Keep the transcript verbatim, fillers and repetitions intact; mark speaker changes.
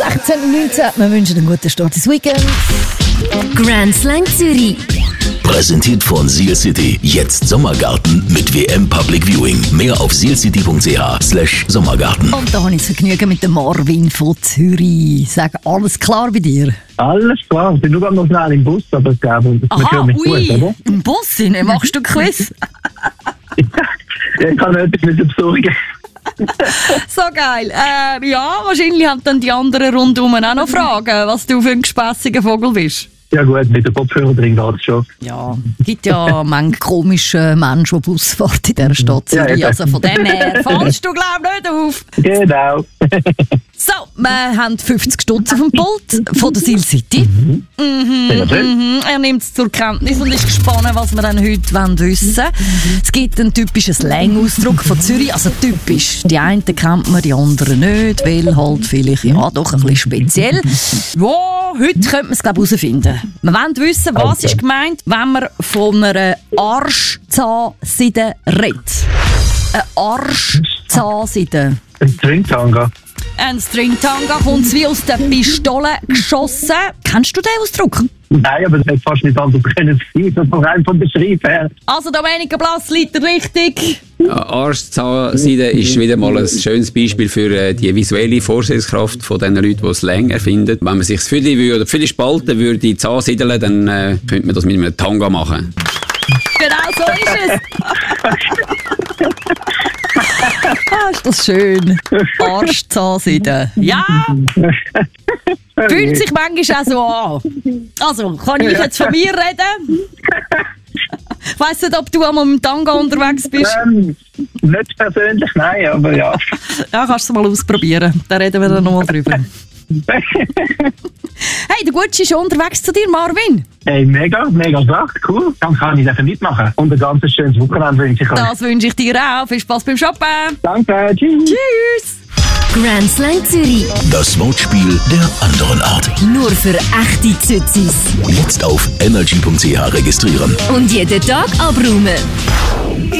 Speaker 1: sechzehn Uhr neunzehn. Wir wünschen einen guten Start ins Weekend.
Speaker 2: Grand Slang Zürich.
Speaker 3: Präsentiert von Seal City. Jetzt Sommergarten mit W M Public Viewing. Mehr auf sealcity.ch slash Sommergarten.
Speaker 1: Und da habe ich das Vergnügen mit dem Marvin von Zürich. Sag, alles klar bei dir?
Speaker 4: Alles klar, ich bin nur noch schnell im Bus, aber ich glaube, das
Speaker 1: Aha,
Speaker 4: mich
Speaker 1: ui,
Speaker 4: gut, oder?
Speaker 1: im Bus hinein, machst du Quiz?
Speaker 4: Ich kann etwas mit besorgen.
Speaker 1: So geil. Äh, ja, wahrscheinlich haben dann die anderen rundum auch noch Fragen, was du für ein gespässiger Vogel bist.
Speaker 4: Ja gut, mit dem Kopfhörer drin geht es schon.
Speaker 1: Ja, es gibt ja manche komische Menschen, die Bus fahren in dieser Stadt Zürich.
Speaker 4: Ja,
Speaker 1: also von dem her fallst du, glaube ich, nicht auf.
Speaker 4: Genau.
Speaker 1: So, wir haben fünfzig Stutz auf dem Pult von der Seal City. Mhm. Mhm, mhm. Er nimmt es zur Kenntnis und ist gespannt, was wir dann heute wollen wissen. Es gibt einen typischen Slang-Ausdruck von Zürich, also typisch. Die einen kennt man, die anderen nicht, weil halt vielleicht, ja, doch ein bisschen speziell. Ja, heute könnte man es, glaube ich, herausfinden. Wir wollen wissen, was
Speaker 4: Okay.
Speaker 1: ist gemeint, wenn man von einer Arschzahnseide redet. Eine Arschzahnseide.
Speaker 4: Ein Stringtanga.
Speaker 1: Ein Stringtanga kommt wie aus der Pistole geschossen. Kennst du den Ausdruck?
Speaker 4: Nein, aber das hätte fast nicht anders können sein, so rein von der Schreib her.
Speaker 1: Also Domenica Blass liegt richtig.
Speaker 5: Arschzahnseide ist wieder mal ein schönes Beispiel für äh, die visuelle Vorstellungskraft von den Leuten, die Slang erfinden. Wenn man sich das Fülle würde, Fülle spalten würde, die Zahnsiedeln, dann äh, könnte man das mit einem Tanga machen.
Speaker 1: Genau so ist es. Ah, ist das schön. Arschzahnseide. Ja, fühlt sich manchmal auch so an. Also, kann ich jetzt von mir reden? Ich weiss nicht, ob du einmal mit dem Tanga unterwegs bist.
Speaker 4: Ähm, nicht persönlich, nein, aber ja.
Speaker 1: Ja, kannst du es mal ausprobieren. Da reden wir dann nochmal drüber. Hey, der Gucci ist unterwegs zu dir, Marvin.
Speaker 4: Hey, mega, mega Sache, cool. Dann kann ich dafür mitmachen. Und ein ganz schönes Wochenende wünsche ich euch.
Speaker 1: Das wünsche ich dir auch. Viel Spaß beim Shoppen.
Speaker 4: Danke, tschüss.
Speaker 1: Tschüss.
Speaker 2: Grand Slang Zürich.
Speaker 3: Das Wortspiel der anderen Art.
Speaker 2: Nur für echte Zützis.
Speaker 3: Jetzt auf energy punkt c h registrieren.
Speaker 2: Und jeden Tag abräumen.